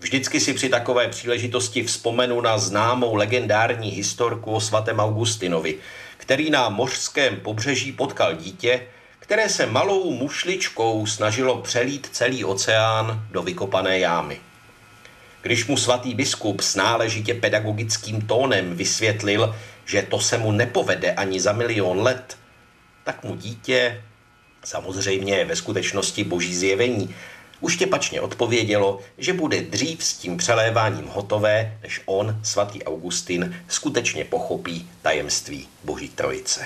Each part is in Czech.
Vždycky si při takové příležitosti vzpomenu na známou legendární historku o svatém Augustinovi, který na mořském pobřeží potkal dítě, které se malou mušličkou snažilo přelít celý oceán do vykopané jámy. Když mu svatý biskup s náležitě pedagogickým tónem vysvětlil, že to se mu nepovede ani za 1 000 000 let, tak mu dítě, samozřejmě ve skutečnosti boží zjevení, uštěpačně odpovědělo, že bude dřív s tím přeléváním hotové, než on, svatý Augustin, skutečně pochopí tajemství Boží trojice.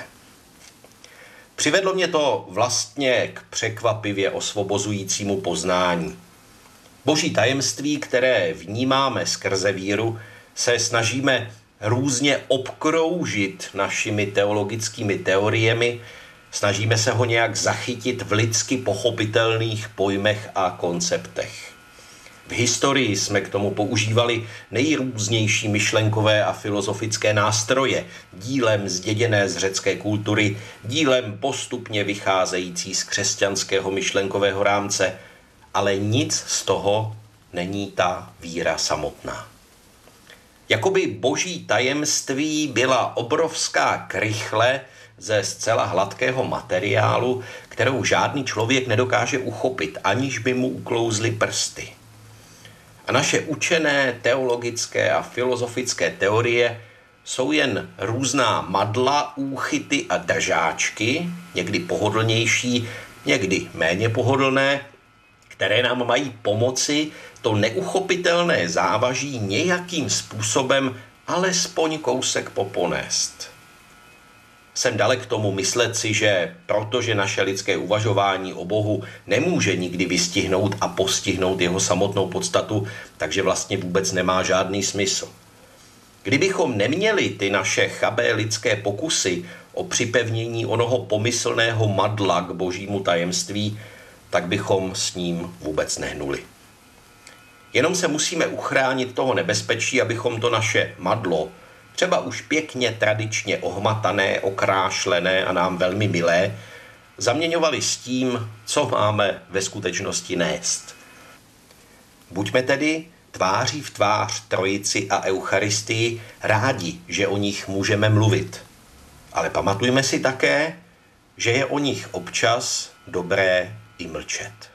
Přivedlo mě to vlastně k překvapivě osvobozujícímu poznání. Boží tajemství, které vnímáme skrze víru, se snažíme různě obkroužit našimi teologickými teoriemi, snažíme se ho nějak zachytit v lidsky pochopitelných pojmech a konceptech. V historii jsme k tomu používali nejrůznější myšlenkové a filozofické nástroje, dílem zděděné z řecké kultury, dílem postupně vycházející z křesťanského myšlenkového rámce, ale nic z toho není ta víra samotná. Jakoby boží tajemství byla obrovská krychle ze zcela hladkého materiálu, kterou žádný člověk nedokáže uchopit, aniž by mu uklouzly prsty. A naše učené teologické a filozofické teorie jsou jen různá madla, úchyty a držáčky, někdy pohodlnější, někdy méně pohodlné, které nám mají pomoci to neuchopitelné závaží nějakým způsobem alespoň kousek poponést. Jsem dalek tomu myslet si, že protože naše lidské uvažování o Bohu nemůže nikdy vystihnout a postihnout jeho samotnou podstatu, takže vlastně vůbec nemá žádný smysl. Kdybychom neměli ty naše chabé lidské pokusy o připevnění onoho pomyslného madla k božímu tajemství, tak bychom s ním vůbec nehnuli. Jenom se musíme uchránit toho nebezpečí, abychom to naše madlo, třeba už pěkně tradičně ohmatané, okrášlené a nám velmi milé, zaměňovali s tím, co máme ve skutečnosti nést. Buďme tedy tváří v tvář Trojici a Eucharistii rádi, že o nich můžeme mluvit. Ale pamatujme si také, že je o nich občas dobré i mlčet.